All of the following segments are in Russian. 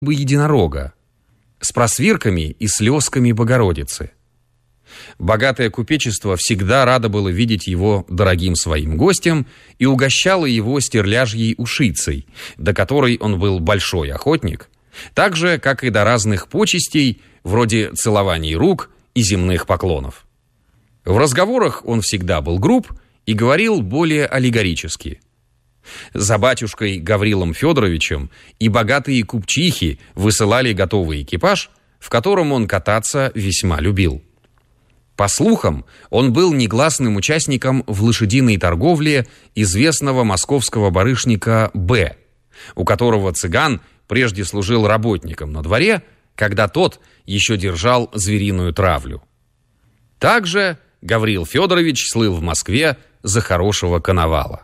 бы единорога с просвирками и слезками Богородицы. Богатое купечество всегда радо было видеть его дорогим своим гостем и угощало его стерляжьей ушицей, до которой он был большой охотник, так же, как и до разных почестей, вроде целований рук и земных поклонов. В разговорах он всегда был груб и говорил более аллегорически. За батюшкой Гаврилом Федоровичем и богатые купчихи высылали готовый экипаж, в котором он кататься весьма любил. По слухам, он был негласным участником в лошадиной торговле известного московского барышника Б., у которого цыган прежде служил работником на дворе, когда тот еще держал звериную травлю. Также Гаврил Федорович слыл в Москве за хорошего коновала.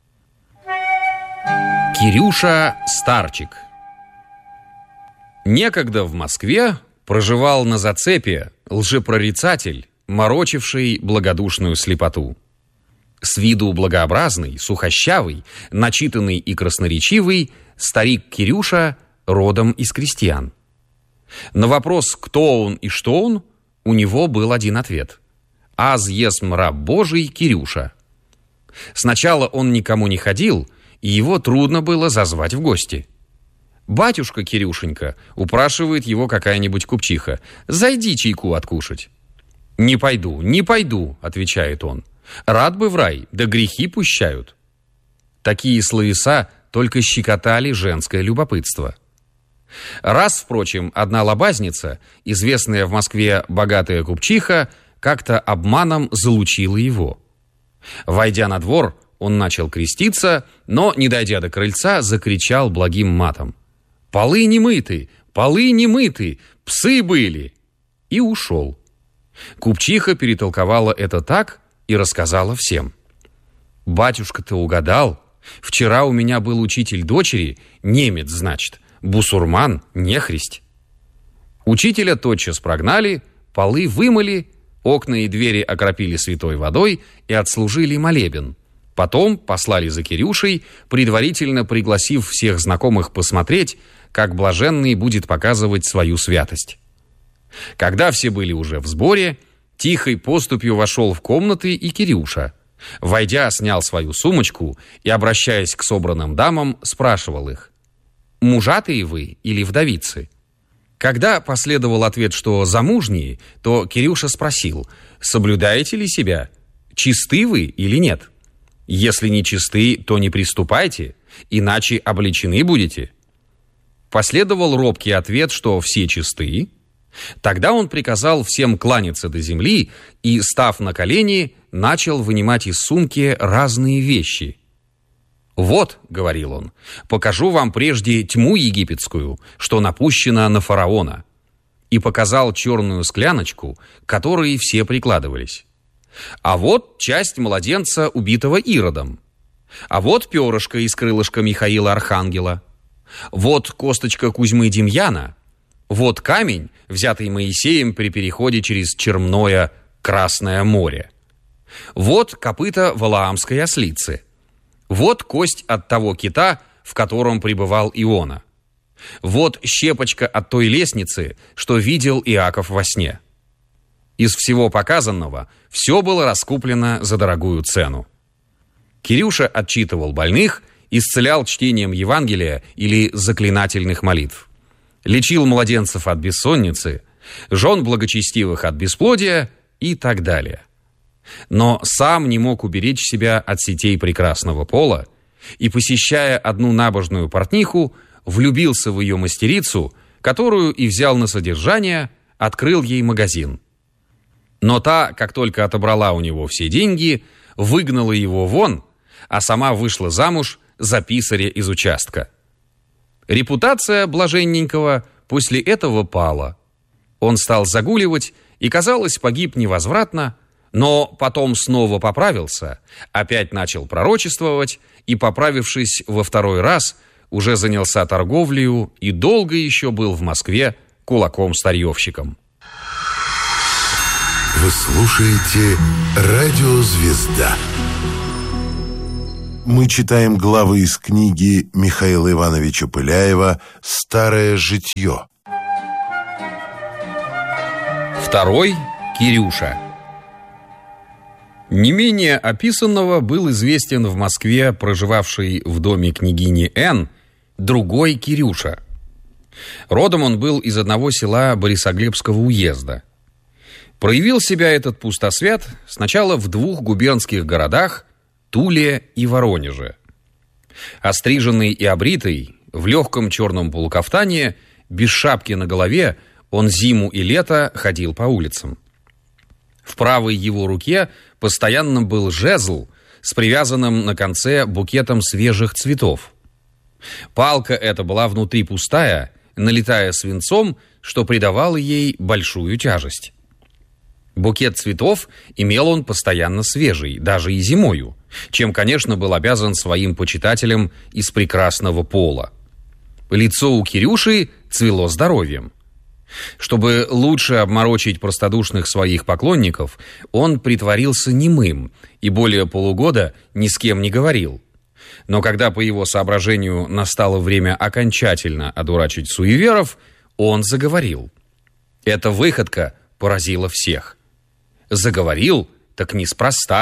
Кирюша Старчик. Некогда в Москве проживал на зацепе лжепрорицатель, морочивший благодушную слепоту. С виду благообразный, сухощавый, начитанный и красноречивый старик Кирюша родом из крестьян. На вопрос, кто он и что он, у него был один ответ: «Аз есмь раб Божий Кирюша». Сначала он никому не ходил, и его трудно было зазвать в гости. Батюшка Кирюшенька упрашивает его какая-нибудь купчиха: «Зайди чайку откушать». «Не пойду, не пойду», — отвечает он. «Рад бы в рай, да грехи пущают». Такие словеса только щекотали женское любопытство. Раз, впрочем, одна лобазница, известная в Москве богатая купчиха, как-то обманом залучила его. Войдя на двор, он начал креститься, но, не дойдя до крыльца, закричал благим матом: «Полы не мыты! Полы не мыты! Псы были!» И ушел. Купчиха перетолковала это так и рассказала всем. «Батюшка-то угадал. Вчера у меня был учитель дочери, немец, значит, бусурман, нехристь». Учителя тотчас прогнали, полы вымыли, окна и двери окропили святой водой и отслужили молебен. Потом послали за Кирюшей, предварительно пригласив всех знакомых посмотреть, как блаженный будет показывать свою святость. Когда все были уже в сборе, тихой поступью вошел в комнаты и Кирюша. Войдя, снял свою сумочку и, обращаясь к собранным дамам, спрашивал их: «Мужатые вы или вдовицы?» Когда последовал ответ, что замужние, то Кирюша спросил: «Соблюдаете ли себя? Чисты вы или нет? Если не чисты, то не приступайте, иначе обличены будете». Последовал робкий ответ, что все чисты. Тогда он приказал всем кланяться до земли и, став на колени, начал вынимать из сумки разные вещи. «Вот, — говорил он, — покажу вам прежде тьму египетскую, что напущена на фараона». И показал черную скляночку, к которой все прикладывались. «А вот часть младенца, убитого Иродом. А вот перышко из крылышка Михаила Архангела. Вот косточка Кузьмы Демьяна. Вот камень, взятый Моисеем при переходе через Черное Красное море. Вот копыта валаамской ослицы. Вот кость от того кита, в котором пребывал Иона. Вот щепочка от той лестницы, что видел Иаков во сне». Из всего показанного все было раскуплено за дорогую цену. Кирюша отчитывал больных, исцелял чтением Евангелия или заклинательных молитв. Лечил младенцев от бессонницы, жен благочестивых от бесплодия и так далее. Но сам не мог уберечь себя от сетей прекрасного пола и, посещая одну набожную портниху, влюбился в ее мастерицу, которую и взял на содержание, открыл ей магазин. Но та, как только отобрала у него все деньги, выгнала его вон, а сама вышла замуж за писаря из участка. Репутация блаженненького после этого пала. Он стал загуливать и, казалось, погиб невозвратно, но потом снова поправился, опять начал пророчествовать и, поправившись во второй раз, уже занялся торговлею и долго еще был в Москве кулаком-старьевщиком. Вы слушаете «Радио Звезда». Мы читаем главы из книги Михаила Ивановича Пыляева «Старое житье». Второй – Кирюша. Не менее описанного был известен в Москве, проживавший в доме княгини Н, другой Кирюша. Родом он был из одного села Борисоглебского уезда. Проявил себя этот пустосвят сначала в двух губернских городах – Туле и Воронеже. Остриженный и обритый, в легком черном полукафтане, без шапки на голове, он зиму и лето ходил по улицам. В правой его руке постоянно был жезл с привязанным на конце букетом свежих цветов. Палка эта была внутри пустая, налитая свинцом, что придавало ей большую тяжесть. Букет цветов имел он постоянно свежий, даже и зимою, чем, конечно, был обязан своим почитателям из прекрасного пола. Лицо у Кирюши цвело здоровьем. Чтобы лучше обморочить простодушных своих поклонников, он притворился немым и более полугода ни с кем не говорил. Но когда, по его соображению, настало время окончательно одурачить суеверов, он заговорил. Эта выходка поразила всех. Заговорил, так неспроста.